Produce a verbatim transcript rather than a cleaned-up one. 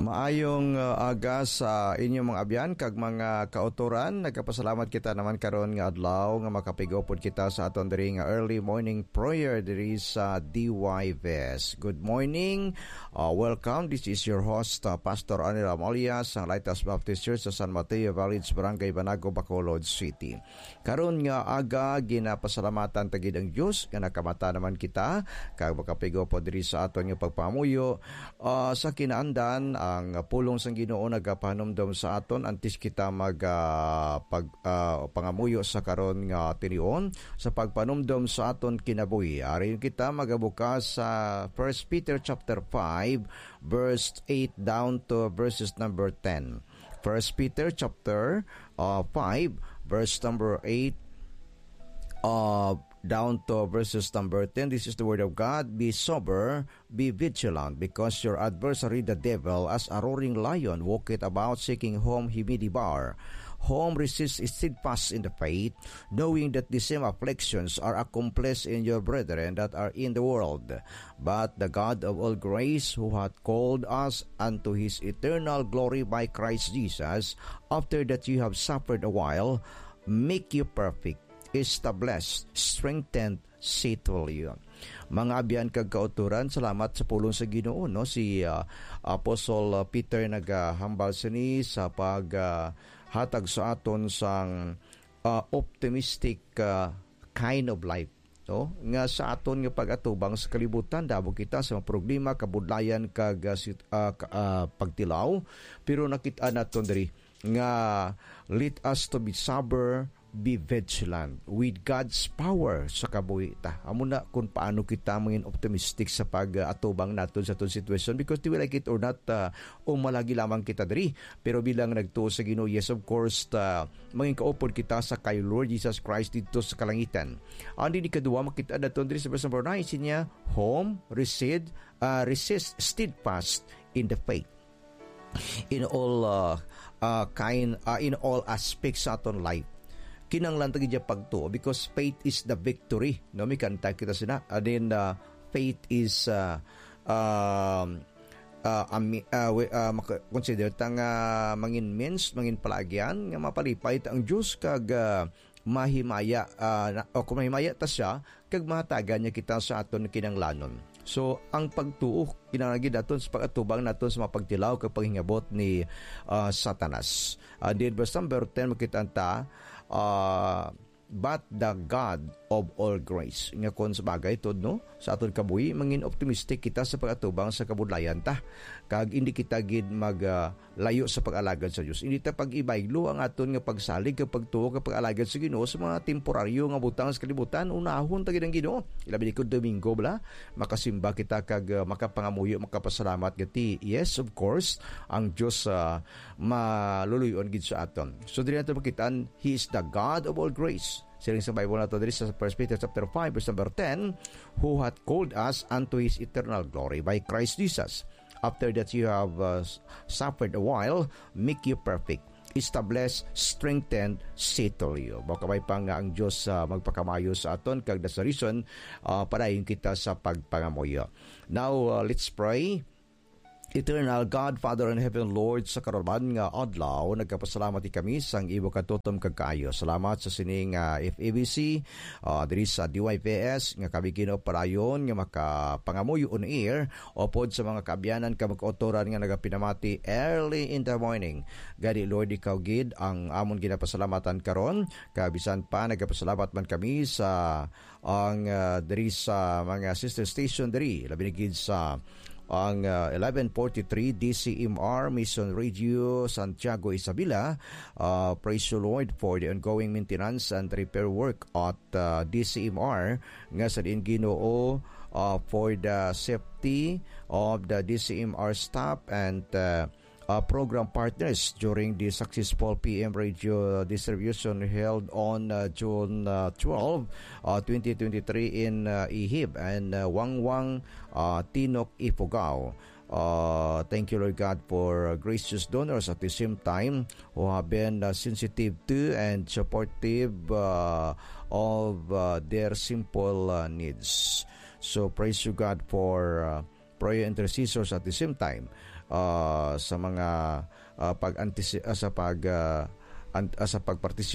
Maayong uh, aga sa inyong mga abyan kag mga kautoran. Nagkapasalamat kita naman karon nga adlaw nga makapigopod kita sa aton diri nga early morning prayer diri sa D Y V S. Good morning. Uh, welcome. This is your host uh, Pastor Anil Amolias sa Lighthouse Baptist Church sa San Mateo Village, Barangay Banago, Bacolod City. Karon nga aga ginapasalamatan tagid ang Dios nga nakamata naman kita kag makapigopod diri sa aton nga pagpamuyo uh, sa kinaandan ang pulong sang Ginoo nagapahanumdom sa aton antes kita mag uh, pag uh, pangamuyo sa karon nga tinion sa pagpanumdom sa aton kinabuhi. Ari kita magabukas sa First Peter chapter five verse eight down to verses number ten. First Peter chapter uh, five verse number eight uh down to verses number ten. This is the word of God. Be sober, be vigilant, because your adversary the devil, as a roaring lion, walketh about seeking whom he may devour. Whom resist is steadfast in the faith, knowing that the same afflictions are accomplished in your brethren that are in the world. But the God of all grace, who hath called us unto his eternal glory by Christ Jesus, after that you have suffered a while, make you perfect, established, strengthened, settle you. Mga abyan kag kauturan, salamat sa pulong sa Ginoo, no? Si uh, Apostle uh, Peter nagahambal sini sa pag uh, hatag sa aton sang uh, optimistic uh, kind of life, no? Nga sa aton nga pagatubang sa kalibutan dabo kita sa mga problema, kabudlayan kag uh, uh, uh, pagtilaw, pero nakita naton diri nga let us to be sober, be vigilant with God's power sa kabuhi ta. Amo na kung paano kita mangin optimistic sa pag-atubang naton sa itong situation, because we like it or not, uh, o malagi lamang kita diri. Pero bilang nagtuo sa Ginoo, yes of course, uh, mangin kaupod kita sa kay Lord Jesus Christ dito sa kalangitan. Andi ni kadua makita naton diri sa verse number nine sinya, home, resist, uh, resist steadfast in the faith. In all uh, uh, kind, uh, in all aspects sa aton life. Kinanglan tagi dia pagtuo, because faith is the victory, no? Mi kanta kita sina, and then uh, faith is uh, um uh, uh, uh, uh, consider tang uh, mangin means mangin palagyan nga mapalipay ang Dios kag uh, mahimaya uh, o kung mahimaya ta siya kag mahatagan niya kita sa aton kinanglanon. So ang pagtuo kinahanglan naton sa pagatubang naton sa mapagtilaw kag paghingabot ni uh, Satanas. And then verse number ten makita ta, uh, but the God of all grace. Nga kon sa bagay tod, no? Sa aton kabuhi mangin optimistic kita sa pagatubang sa kabudlayan ta. Kag hindi kita gid maglayo uh, sa pag-alagad sa Dios. Hindi ta pag-ibaylo ang aton nga pagsalig kag pagtuo kag pag-alagad sa Ginoo sa mga temporaryo nga butang sa kalibutan. Unahon ta gid ang Ginoo. Ilabi ko Domingo bala makasimba kita kag uh, makapangamuyo, makapasalamat gati. Yes, of course, ang Dios uh, maluluyon gid sa aton. So diri nato makitaan, He is the God of all grace. Siling sa Bible nato diri sa First Peter chapter five verse number ten, who hath called us unto his eternal glory by Christ Jesus. After that you have uh, suffered a while, make you perfect, establish, strengthen, settle you. Baka may pang ang Diyos uh, magpakamayo sa aton kag that's the reason uh, padayon kita sa pagpangamuyo. Now uh, let's pray. Eternal God, Father in heaven, Lord, sa karon nga adlaw nagkapasalamat kami sang ibo katutom kag kaayo. Salamat sa sining uh, F A B C uh, diri sa D Y V S nga kami ginoparayon nga makapangamuyo on air o pod sa mga kaabyanan ka mag-autoran nga nagapinamati early in the morning. Gadi Lord, ikaw gid ang amon ginapasalamatan karon. Kabisan pa nagapasalamat man kami sa ang uh, diri sa mga sister station diri labi gid sa ang uh, eleven forty-three D C M R Mission Radio Santiago Isabela. Uh, praise the Lord for the ongoing maintenance and repair work at uh, D C M R nga sa diin Ginoo, uh, for the safety of the D C M R staff and uh, Uh, program partners during the successful P M radio distribution held on uh, June uh, twelfth, uh, twenty twenty-three in uh, Ihib and uh, Wangwang, uh, Tinok, Ifugao. Uh, thank you, Lord God, for uh, gracious donors at the same time who have been uh, sensitive to and supportive uh, of uh, their simple uh, needs. So praise you, God, for uh, prayer intercessors at the same time uh, sa mga uh, pag uh, sa pag uh, an- uh, sa pagparticipate